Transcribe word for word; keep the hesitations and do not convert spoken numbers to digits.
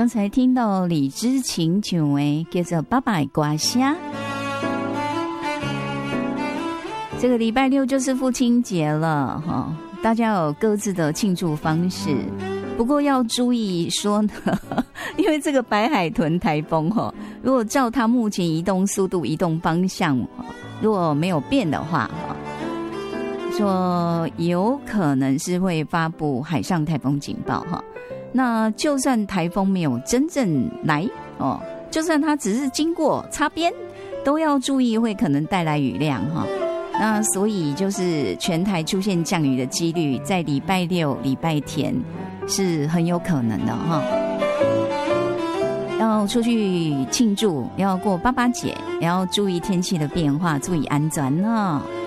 刚才听到李知琴唱的叫做《爸爸的歌声》。这个礼拜六就是父亲节了哈，大家有各自的庆祝方式，不过要注意说呢，因为这个白海豚台风哈，如果照它目前移动速度、移动方向，如果没有变的话，说有可能是会发布海上台风警报哈。那就算台风没有真正来哦，就算它只是经过擦边，都要注意会可能带来雨量哈。那所以就是全台出现降雨的几率，在礼拜六、礼拜天是很有可能的哈。要出去庆祝，要过爸爸节，也要注意天气的变化，注意安全呢。